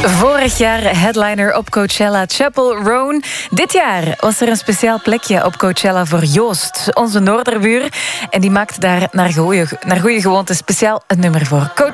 Vorig jaar headliner op Coachella Chapel Roan. Dit jaar was er een speciaal plekje op Coachella voor Joost, onze Noorderbuur. En die maakt daar naar goeie gewoonte speciaal een nummer voor. Coachella.